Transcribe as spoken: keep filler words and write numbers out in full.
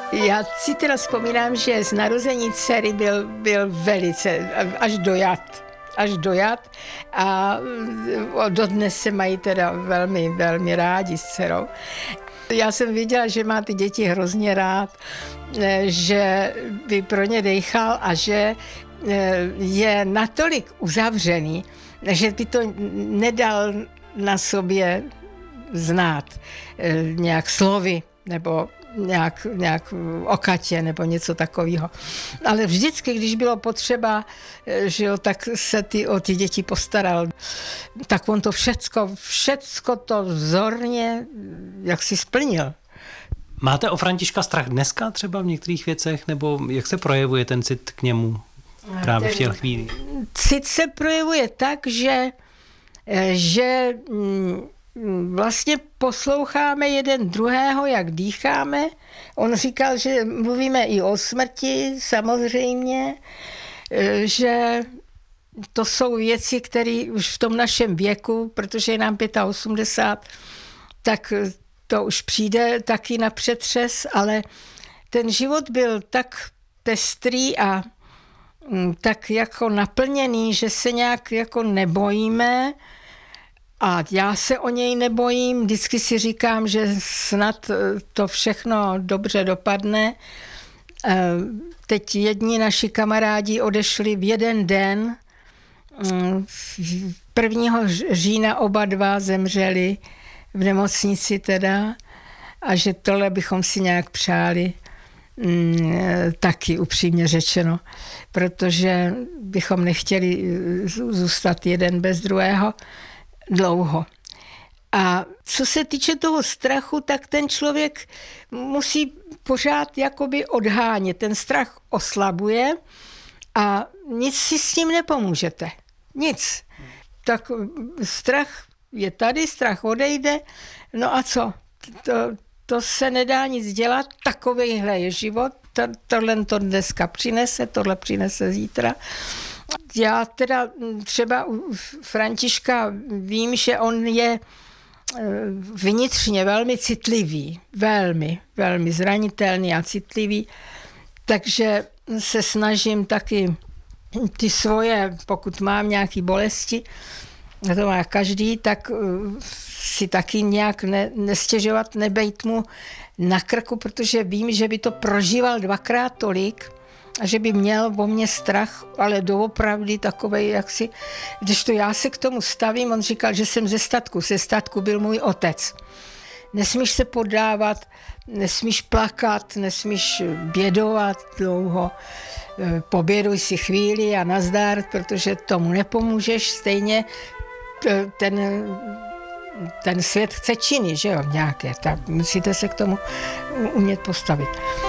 Já si teda vzpomínám, že z narození dcery byl, byl velice, až dojat. až dojat a dodnes se mají teda velmi, velmi rádi s dcerou. Já jsem věděla, že má ty děti hrozně rád, že by pro ně dejchal a že je natolik uzavřený, že by to nedal na sobě znát nějak slovy nebo nějak, nějak okatě nebo něco takového. Ale vždycky, když bylo potřeba, že jo, tak se ty, o ty děti postaral. Tak on to všecko, všecko to vzorně jak si splnil. Máte o Františka strach dneska třeba v některých věcech, nebo jak se projevuje ten cit k němu právě v těch chvílích? Cit se projevuje tak, že, že vlastně posloucháme jeden druhého, jak dýcháme. On říkal, že mluvíme i o smrti, samozřejmě, že to jsou věci, které už v tom našem věku, protože je nám osmdesát pět, tak to už přijde taky na přetřes, ale ten život byl tak pestrý a tak jako naplněný, že se nějak jako nebojíme. A já se o něj nebojím, vždycky si říkám, že snad to všechno dobře dopadne. Teď jedni naši kamarádi odešli v jeden den, prvního října oba dva zemřeli v nemocnici teda, a že tohle bychom si nějak přáli, taky upřímně řečeno, protože bychom nechtěli zůstat jeden bez druhého dlouho. A co se týče toho strachu, tak ten člověk musí pořád jakoby odhánět. Ten strach oslabuje a nic si s tím nepomůžete. Nic. Tak strach je tady, strach odejde, no a co? To, to se nedá nic dělat, takovejhle je život, to, tohle to dneska přinese, tohle přinese zítra. Já teda třeba u Františka vím, že on je vnitřně velmi citlivý, velmi, velmi zranitelný a citlivý, takže se snažím taky ty svoje, pokud mám nějaké bolesti, a to má každý, tak si taky nějak ne, nestěžovat, nebejt mu na krku, protože vím, že by to prožíval dvakrát tolik a že by měl o mě strach, ale doopravdy takovej, jak si, když to já se k tomu stavím, on říkal, že jsem ze statku, ze statku byl můj otec. Nesmíš se podávat, nesmíš plakat, nesmíš bědovat dlouho, poběduj si chvíli a nazdar, protože tomu nepomůžeš, stejně ten, ten svět chce činy, že jo, nějaké, tak musíte se k tomu umět postavit.